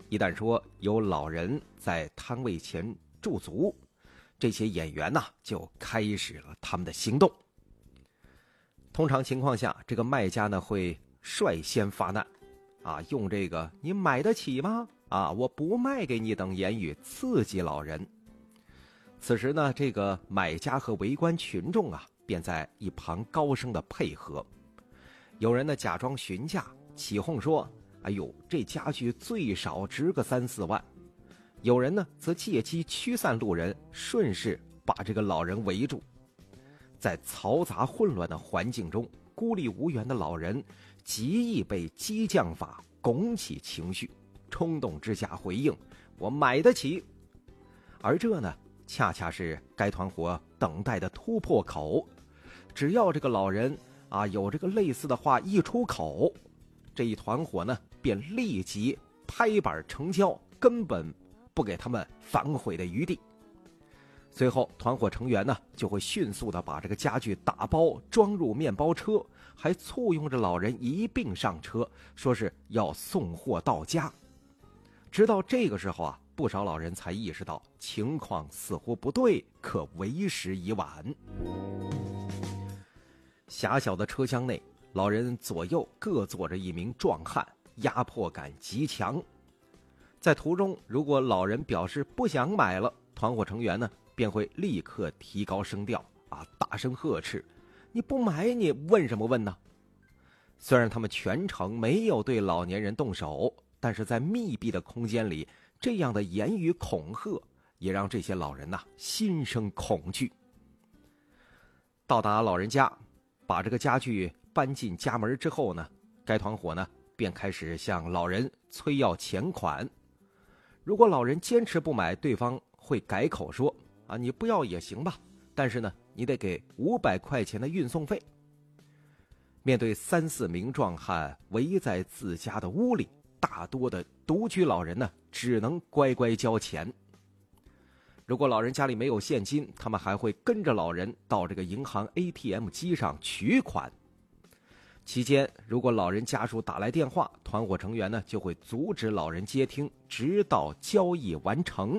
一旦说有老人在摊位前驻足，这些演员呢就开始了他们的行动。通常情况下，这个卖家呢会率先发难，用这个你买得起吗？我不卖给你等言语刺激老人。此时呢，这个买家和围观群众便在一旁高声的配合。有人呢假装询价，起哄说：“哎呦，这家具最少值个3、4万。”有人呢则借机驱散路人，顺势把这个老人围住。在嘈杂混乱的环境中，孤立无援的老人极易被激将法拱起情绪，冲动之下回应：“我买得起。”而这呢，恰恰是该团伙等待的突破口。只要这个老人有这个类似的话一出口，这一团伙呢便立即拍板成交，根本不给他们反悔的余地。随后团伙成员呢就会迅速的把这个家具打包装入面包车，还簇拥着老人一并上车，说是要送货到家。直到这个时候不少老人才意识到情况似乎不对，可为时已晚。狭小的车厢内，老人左右各坐着一名壮汉，压迫感极强。在途中，如果老人表示不想买了，团伙成员呢便会立刻提高声调大声呵斥：“你不买你问什么问呢？”虽然他们全程没有对老年人动手，但是在密闭的空间里，这样的言语恐吓也让这些老人心生恐惧。到达老人家，把这个家具搬进家门之后呢，该团伙呢便开始向老人催要钱款。如果老人坚持不买，对方会改口说：“你不要也行吧，但是呢，你得给500块钱的运送费。”面对3、4名壮汉围在自家的屋里，大多的独居老人呢，只能乖乖交钱。如果老人家里没有现金，他们还会跟着老人到这个银行 ATM 机上取款。期间，如果老人家属打来电话，团伙成员呢就会阻止老人接听，直到交易完成。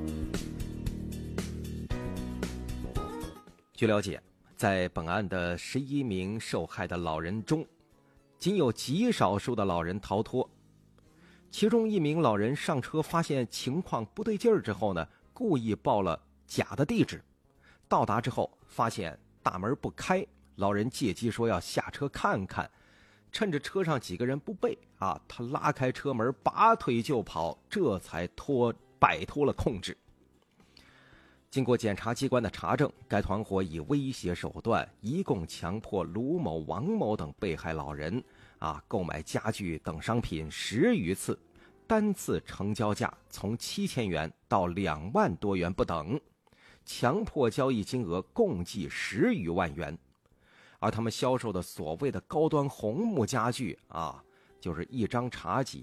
据了解，在本案的11名受害的老人中，仅有极少数的老人逃脱。其中一名老人上车发现情况不对劲儿之后呢，故意报了假的地址。到达之后发现大门不开，老人借机说要下车看看，趁着车上几个人不备他拉开车门拔腿就跑，这才摆脱了控制。经过检察机关的查证，该团伙以威胁手段，一共强迫卢某、王某等被害老人购买家具等商品10余次，单次成交价从7000元到2万多元不等，强迫交易金额共计10余万元。而他们销售的所谓的高端红木家具就是一张茶几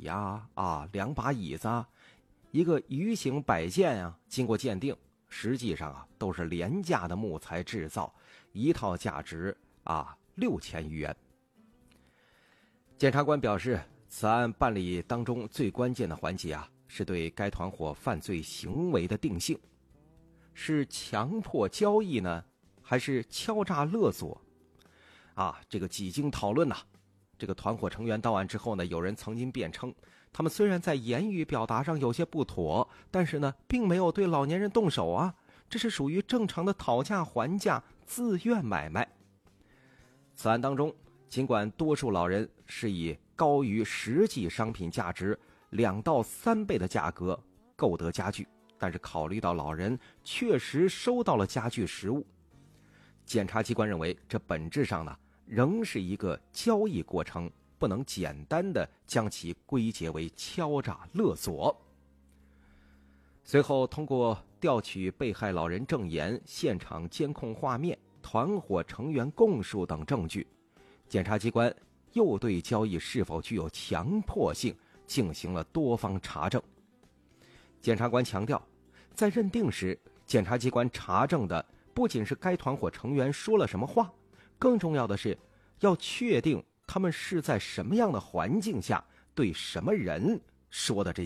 2把椅子一个鱼形摆件经过鉴定，实际上都是廉价的木材制造，一套价值6000余元。检察官表示，此案办理当中最关键的环节是对该团伙犯罪行为的定性，是强迫交易呢，还是敲诈勒索？这个几经讨论这个团伙成员到案之后呢，有人曾经辩称，他们虽然在言语表达上有些不妥，但是呢，并没有对老年人动手这是属于正常的讨价还价、自愿买卖。此案当中，尽管多数老人是以高于实际商品价值2到3倍的价格购得家具，但是考虑到老人确实收到了家具实物，检察机关认为这本质上呢，仍是一个交易过程，不能简单的将其归结为敲诈勒索。随后通过调取被害老人证言、现场监控画面、团伙成员供述等证据，检察机关又对交易是否具有强迫性进行了多方查证。检察官强调，在认定时，检察机关查证的不仅是该团伙成员说了什么话，更重要的是要确定他们是在什么样的环境下对什么人说的这